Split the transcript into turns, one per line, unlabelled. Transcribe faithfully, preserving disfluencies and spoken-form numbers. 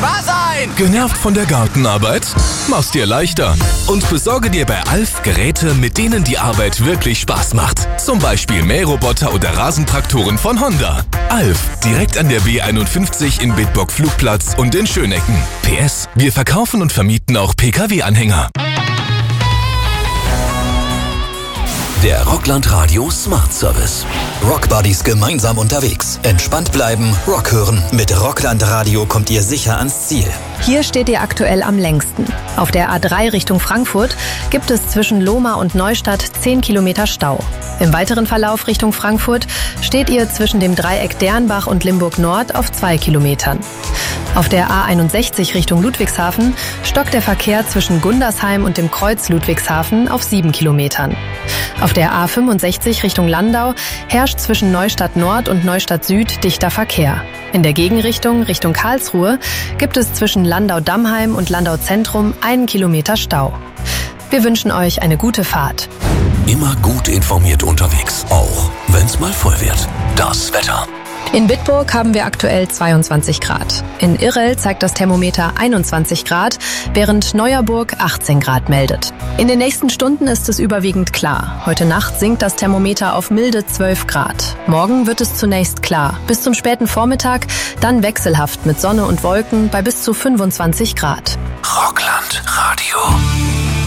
wahr sein!
Genervt von der Gartenarbeit? Mach's dir leichter und besorge dir bei Alf Geräte, mit denen die Arbeit wirklich Spaß macht. Zum Beispiel Mähroboter oder Rasentraktoren von Honda. Alf, direkt an der B einundfünfzig in Bitburg Flugplatz und in Schönecken. P S, wir verkaufen und vermieten auch P K W-Anhänger.
Der Rockland Radio Smart Service. Rockbuddies gemeinsam unterwegs. Entspannt bleiben, Rock hören. Mit Rockland Radio kommt ihr sicher ans Ziel.
Hier steht ihr aktuell am längsten. Auf der A drei Richtung Frankfurt gibt es zwischen Lohmar und Neustadt zehn Kilometer Stau. Im weiteren Verlauf Richtung Frankfurt steht ihr zwischen dem Dreieck Dernbach und Limburg Nord auf zwei Kilometern. Auf der A einundsechzig Richtung Ludwigshafen stockt der Verkehr zwischen Gundersheim und dem Kreuz Ludwigshafen auf sieben Kilometern. Auf der A fünfundsechzig Richtung Landau herrscht zwischen Neustadt Nord und Neustadt Süd dichter Verkehr. In der Gegenrichtung Richtung Karlsruhe gibt es zwischen Landau-Dammheim und Landau-Zentrum einen Kilometer Stau. Wir wünschen euch eine gute Fahrt.
Immer gut informiert unterwegs, auch wenn's mal voll wird. Das Wetter.
In Bitburg haben wir aktuell zweiundzwanzig Grad. In Irrel zeigt das Thermometer einundzwanzig Grad, während Neuerburg achtzehn Grad meldet. In den nächsten Stunden ist es überwiegend klar. Heute Nacht sinkt das Thermometer auf milde zwölf Grad. Morgen wird es zunächst klar. Bis zum späten Vormittag dann wechselhaft mit Sonne und Wolken bei bis zu fünfundzwanzig Grad.
Rockland Radio.